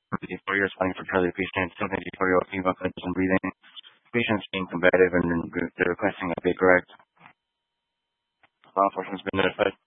For years fighting for Charlie patient, still editorial female conscious and breathing. Patients being combative and they're requesting a pay correct. Law enforcement's been notified.